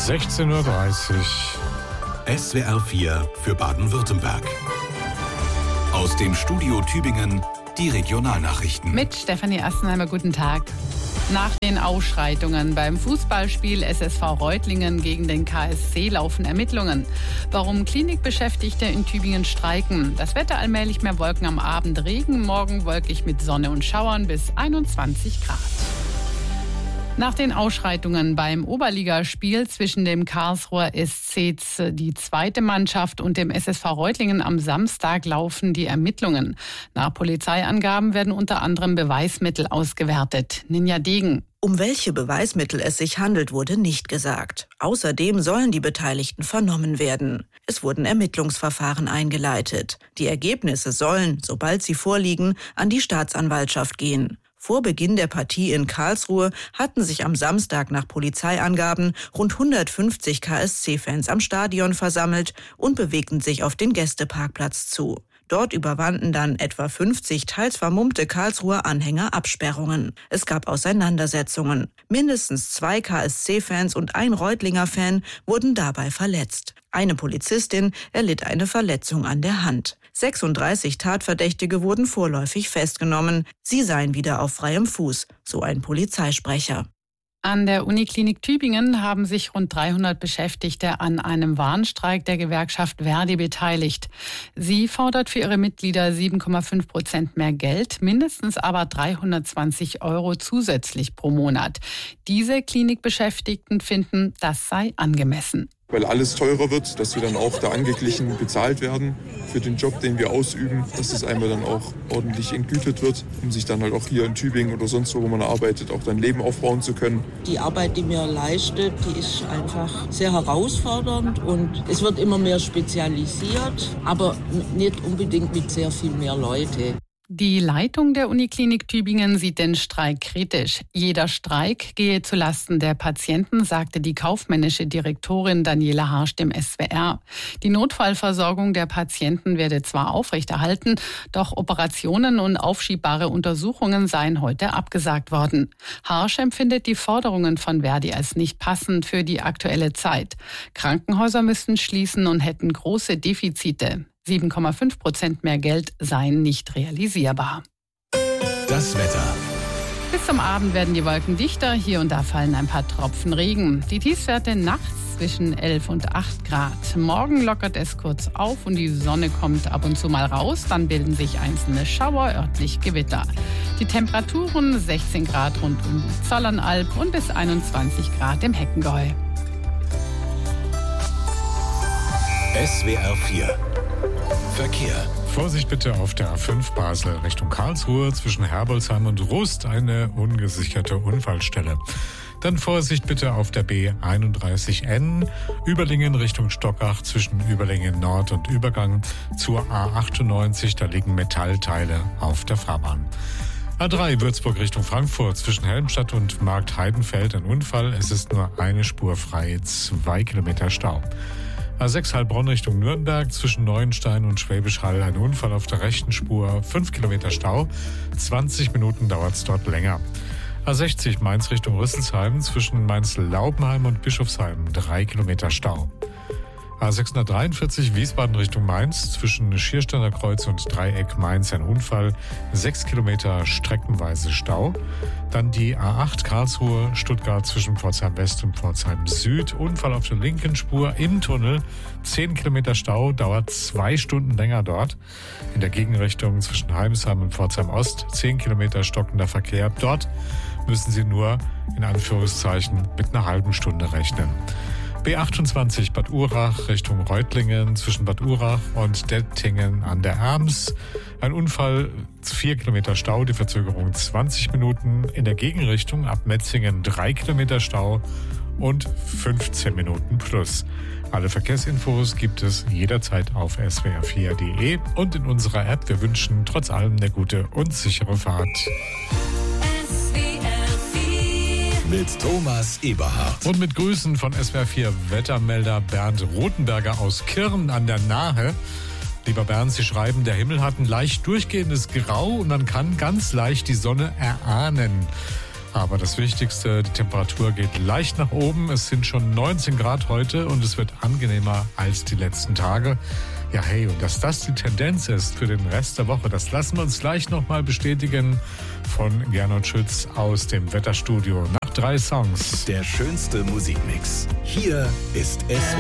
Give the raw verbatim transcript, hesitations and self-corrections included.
sechzehn Uhr dreißig. S W R vier für Baden-Württemberg. Aus dem Studio Tübingen die Regionalnachrichten. Mit Stefanie Assenheimer, guten Tag. Nach den Ausschreitungen beim Fußballspiel S S V Reutlingen gegen den K S C laufen Ermittlungen. Warum Klinikbeschäftigte in Tübingen streiken. Das Wetter allmählich mehr Wolken am Abend, Regen, morgen wolkig mit Sonne und Schauern bis einundzwanzig Grad. Nach den Ausschreitungen beim Oberligaspiel zwischen dem Karlsruher S C, die zweite Mannschaft, und dem S S V Reutlingen am Samstag laufen die Ermittlungen. Nach Polizeiangaben werden unter anderem Beweismittel ausgewertet. Ninja Degen. Um welche Beweismittel es sich handelt, wurde nicht gesagt. Außerdem sollen die Beteiligten vernommen werden. Es wurden Ermittlungsverfahren eingeleitet. Die Ergebnisse sollen, sobald sie vorliegen, an die Staatsanwaltschaft gehen. Vor Beginn der Partie in Karlsruhe hatten sich am Samstag nach Polizeiangaben rund hundertfünfzig K S C-Fans am Stadion versammelt und bewegten sich auf den Gästeparkplatz zu. Dort überwanden dann etwa fünfzig teils vermummte Karlsruher Anhänger Absperrungen. Es gab Auseinandersetzungen. Mindestens zwei K S C-Fans und ein Reutlinger-Fan wurden dabei verletzt. Eine Polizistin erlitt eine Verletzung an der Hand. sechsunddreißig Tatverdächtige wurden vorläufig festgenommen. Sie seien wieder auf freiem Fuß, so ein Polizeisprecher. An der Uniklinik Tübingen haben sich rund dreihundert Beschäftigte an einem Warnstreik der Gewerkschaft ver.di beteiligt. Sie fordert für ihre Mitglieder sieben Komma fünf Prozent mehr Geld, mindestens aber dreihundertzwanzig Euro zusätzlich pro Monat. Diese Klinikbeschäftigten finden, das sei angemessen. Weil alles teurer wird, dass wir dann auch da angeglichen bezahlt werden für den Job, den wir ausüben, dass das einmal dann auch ordentlich entgütet wird, um sich dann halt auch hier in Tübingen oder sonst wo, wo man arbeitet, auch dann Leben aufbauen zu können. Die Arbeit, die mir leistet, die ist einfach sehr herausfordernd und es wird immer mehr spezialisiert, aber nicht unbedingt mit sehr viel mehr Leute. Die Leitung der Uniklinik Tübingen sieht den Streik kritisch. Jeder Streik gehe zulasten der Patienten, sagte die kaufmännische Direktorin Daniela Harsch dem S W R. Die Notfallversorgung der Patienten werde zwar aufrechterhalten, doch Operationen und aufschiebbare Untersuchungen seien heute abgesagt worden. Harsch empfindet die Forderungen von ver.di als nicht passend für die aktuelle Zeit. Krankenhäuser müssten schließen und hätten große Defizite. sieben Komma fünf Prozent mehr Geld seien nicht realisierbar. Das Wetter. Bis zum Abend werden die Wolken dichter, hier und da fallen ein paar Tropfen Regen. Die Tiefstwerte nachts zwischen elf und acht Grad. Morgen lockert es kurz auf und die Sonne kommt ab und zu mal raus. Dann bilden sich einzelne Schauer, örtlich Gewitter. Die Temperaturen sechzehn Grad rund um die Zollernalb und bis einundzwanzig Grad im Heckengäu. S W R vier Verkehr. Vorsicht bitte auf der A fünf Basel Richtung Karlsruhe zwischen Herbolzheim und Rust, eine ungesicherte Unfallstelle. Dann Vorsicht bitte auf der B einunddreißig N Überlingen Richtung Stockach zwischen Überlingen Nord und Übergang zur A achtundneunzig, da liegen Metallteile auf der Fahrbahn. A drei Würzburg Richtung Frankfurt zwischen Helmstadt und Markt Heidenfeld ein Unfall, es ist nur eine Spur frei, zwei Kilometer Stau. A sechs Heilbronn Richtung Nürnberg zwischen Neuenstein und Schwäbisch Hall ein Unfall auf der rechten Spur, fünf Kilometer Stau, zwanzig Minuten dauert es dort länger. A sechzig Mainz Richtung Rüsselsheim zwischen Mainz-Laubenheim und Bischofsheim, drei Kilometer Stau. A sechshundertdreiundvierzig Wiesbaden Richtung Mainz zwischen Schiersteiner Kreuz und Dreieck Mainz ein Unfall, sechs Kilometer streckenweise Stau. Dann die A acht Karlsruhe Stuttgart zwischen Pforzheim West und Pforzheim Süd, Unfall auf der linken Spur im Tunnel, zehn Kilometer Stau, dauert zwei Stunden länger dort. In der Gegenrichtung zwischen Heimsheim und Pforzheim Ost, zehn Kilometer stockender Verkehr. Dort müssen Sie nur in Anführungszeichen mit einer halben Stunde rechnen. B achtundzwanzig Bad Urach Richtung Reutlingen zwischen Bad Urach und Dettingen an der Erms. Ein Unfall, vier Kilometer Stau, die Verzögerung zwanzig Minuten. In der Gegenrichtung ab Metzingen drei Kilometer Stau und fünfzehn Minuten plus. Alle Verkehrsinfos gibt es jederzeit auf s w r vier punkt d e und in unserer App. Wir wünschen trotz allem eine gute und sichere Fahrt. Mit Thomas Eberhardt. Und mit Grüßen von S W R vier Wettermelder Bernd Rothenberger aus Kirn an der Nahe. Lieber Bernd, Sie schreiben, der Himmel hat ein leicht durchgehendes Grau und man kann ganz leicht die Sonne erahnen. Aber das Wichtigste, die Temperatur geht leicht nach oben. Es sind schon neunzehn Grad heute und es wird angenehmer als die letzten Tage. Ja, hey, und dass das die Tendenz ist für den Rest der Woche, das lassen wir uns gleich nochmal bestätigen von Gernot Schütz aus dem Wetterstudio nach drei Songs. Der schönste Musikmix. Hier ist S W R.